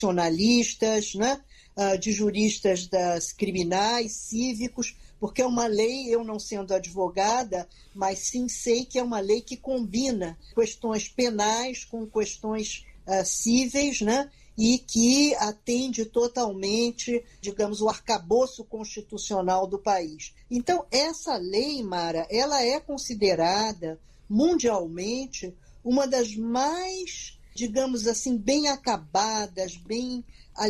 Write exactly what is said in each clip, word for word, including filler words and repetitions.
constitucionalistas, né? De juristas das criminais, cívicos, porque é uma lei, eu não sendo advogada, mas sim sei que é uma lei que combina questões penais com questões uh, cíveis, né? E que atende totalmente, digamos, o arcabouço constitucional do país. Então, essa lei, Mara, ela é considerada mundialmente uma das mais, digamos assim, bem acabadas, bem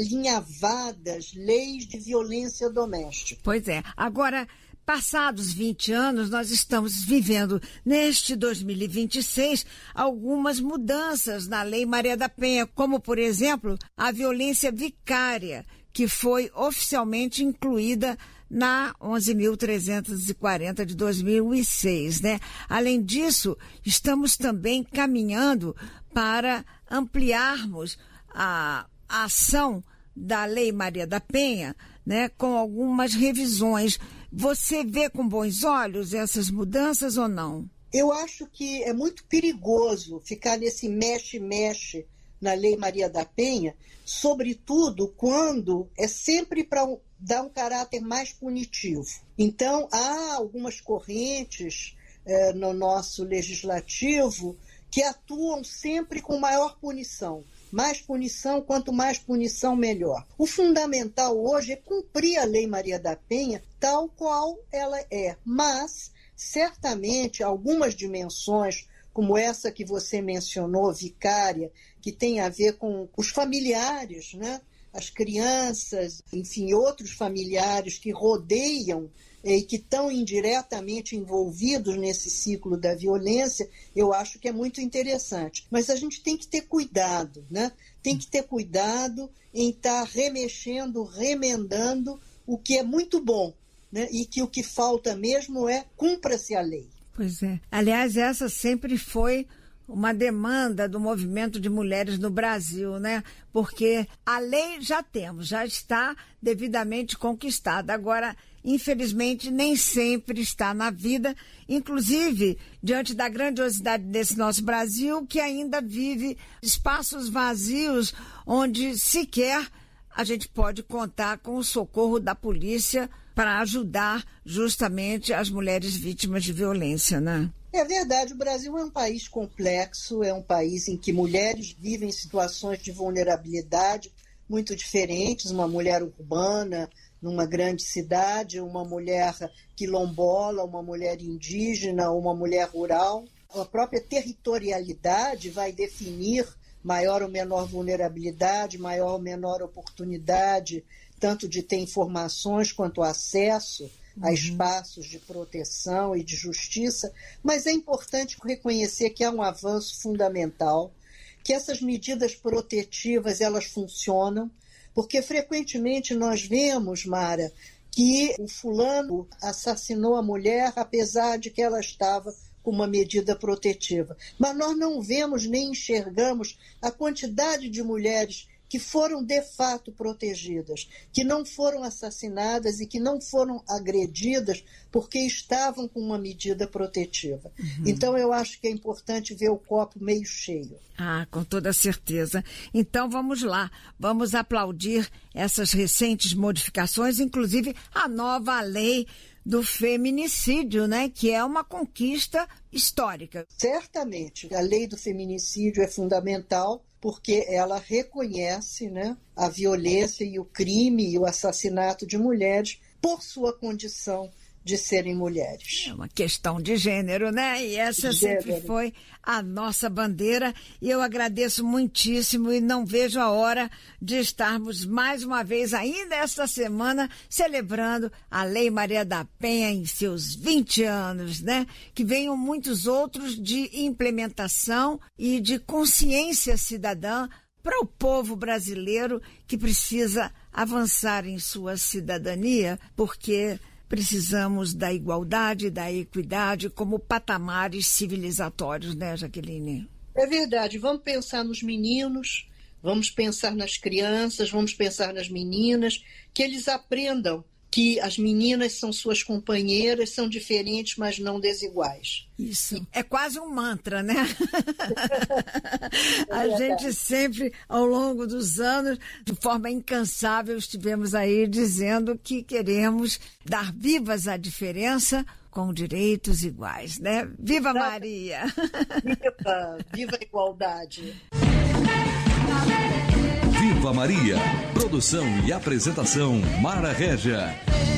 alinhavadas leis de violência doméstica. Pois é. Agora, passados vinte anos, nós estamos vivendo, neste dois mil e vinte e seis, algumas mudanças na Lei Maria da Penha, como, por exemplo, a violência vicária, que foi oficialmente incluída na onze mil trezentos e quarenta de dois mil e seis, né? Além disso, estamos também caminhando para ampliarmos a a ação da Lei Maria da Penha, né, com algumas revisões. Você vê com bons olhos essas mudanças ou não? Eu acho que é muito perigoso ficar nesse mexe-mexe na Lei Maria da Penha, sobretudo quando é sempre para dar um caráter mais punitivo. Então, há algumas correntes eh, no nosso legislativo que atuam sempre com maior punição. Mais punição, quanto mais punição, melhor. O fundamental hoje é cumprir a Lei Maria da Penha tal qual ela é, mas, certamente, algumas dimensões, como essa que você mencionou, vicária, que tem a ver com os familiares, né? As crianças, enfim, outros familiares que rodeiam e que estão indiretamente envolvidos nesse ciclo da violência, eu acho que é muito interessante. Mas a gente tem que ter cuidado, né? Tem que ter cuidado em estar remexendo, remendando o que é muito bom, né? E que o que falta mesmo é cumpra-se a lei. Pois é. Aliás, essa sempre foi uma demanda do movimento de mulheres no Brasil, né? Porque a lei já temos, já está devidamente conquistada. Agora, infelizmente, nem sempre está na vida, inclusive diante da grandiosidade desse nosso Brasil, que ainda vive espaços vazios onde sequer a gente pode contar com o socorro da polícia para ajudar justamente as mulheres vítimas de violência, né? É verdade, o Brasil é um país complexo, é um país em que mulheres vivem situações de vulnerabilidade muito diferentes, uma mulher urbana numa grande cidade, uma mulher quilombola, uma mulher indígena, uma mulher rural. A própria territorialidade vai definir maior ou menor vulnerabilidade, maior ou menor oportunidade, tanto de ter informações quanto acesso a uhum. espaços de proteção e de justiça, mas é importante reconhecer que há um avanço fundamental, que essas medidas protetivas elas funcionam, porque frequentemente nós vemos, Mara, que o fulano assassinou a mulher apesar de que ela estava com uma medida protetiva. Mas nós não vemos nem enxergamos a quantidade de mulheres que foram de fato protegidas, que não foram assassinadas e que não foram agredidas porque estavam com uma medida protetiva. Uhum. Então, eu acho que é importante ver o copo meio cheio. Ah, com toda certeza. Então, vamos lá. Vamos aplaudir essas recentes modificações, inclusive a nova lei do feminicídio, né, que é uma conquista histórica. Certamente. A lei do feminicídio é fundamental, porque ela reconhece, né, a violência e o crime e o assassinato de mulheres por sua condição de serem mulheres. É uma questão de gênero, né? E essa Gênero. sempre foi a nossa bandeira. E eu agradeço muitíssimo e não vejo a hora de estarmos mais uma vez, ainda esta semana, celebrando a Lei Maria da Penha em seus vinte anos, né? Que venham muitos outros de implementação e de consciência cidadã para o povo brasileiro que precisa avançar em sua cidadania, porque precisamos da igualdade, da equidade como patamares civilizatórios, né, Jaqueline? É verdade. Vamos pensar nos meninos, vamos pensar nas crianças, vamos pensar nas meninas, que eles aprendam que as meninas são suas companheiras, são diferentes, mas não desiguais. Isso. É quase um mantra, né? A gente sempre, ao longo dos anos, de forma incansável, estivemos aí dizendo que queremos dar vivas à diferença com direitos iguais, né? Viva Maria! Viva! Viva a igualdade! Viva Maria! Produção e apresentação Mara Régia.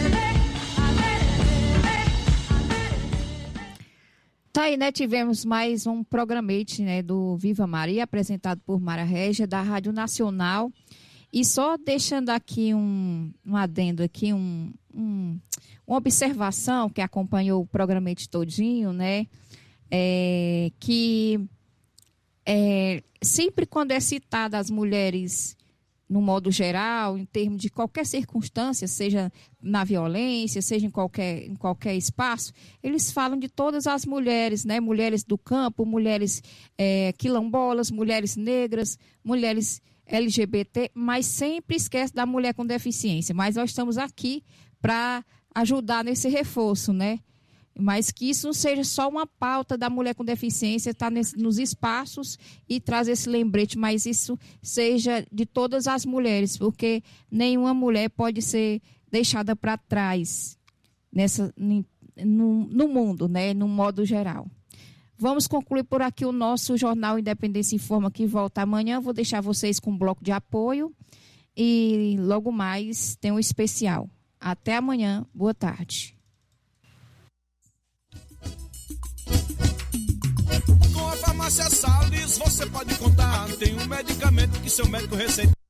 Tá aí, né? Tivemos mais um programete, né, do Viva Maria, apresentado por Mara Régia, da Rádio Nacional. E só deixando aqui um, um adendo aqui, um, um, uma observação que acompanhou o programete todinho, né? É, que é, sempre quando é citada as mulheres no modo geral, em termos de qualquer circunstância, seja na violência, seja em qualquer, em qualquer espaço, eles falam de todas as mulheres, né? Mulheres do campo, mulheres é, quilombolas, mulheres negras, mulheres L G B T, mas sempre esquece da mulher com deficiência. Mas nós estamos aqui para ajudar nesse reforço, né? Mas que isso não seja só uma pauta da mulher com deficiência, estar tá nos espaços e trazer esse lembrete, mas isso seja de todas as mulheres, porque nenhuma mulher pode ser deixada para trás nessa, no, no mundo, né? No modo geral. Vamos concluir por aqui o nosso Jornal Independência Informa, que volta amanhã. Vou deixar vocês com um bloco de apoio e logo mais tem um especial. Até amanhã. Boa tarde. Com a farmácia Salles você pode contar. Tem um medicamento que seu médico receita.